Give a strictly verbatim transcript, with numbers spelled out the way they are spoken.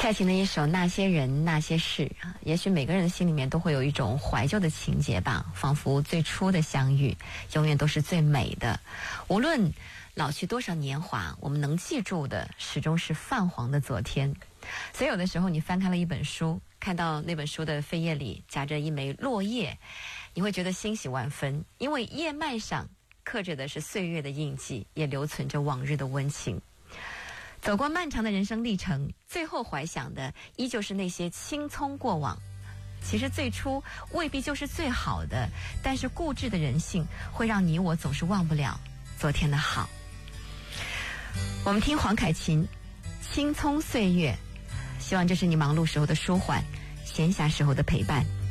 蔡琴的一首《那些人那些事》，也许每个人的心里面都会有一种怀旧的情节吧，仿佛最初的相遇永远都是最美的。无论老去多少年华，我们能记住的始终是泛黄的昨天。所以有的时候你翻开了一本书，看到那本书的扉页里夹着一枚落叶，你会觉得欣喜万分，因为叶脉上刻着的是岁月的印记，也留存着往日的温情。走过漫长的人生历程，最后怀想的依旧是那些青葱过往。其实最初未必就是最好的，但是固执的人性会让你我总是忘不了昨天的好。我们听黄凯芹《青葱岁月》，希望这是你忙碌时候的舒缓，闲暇时候的陪伴。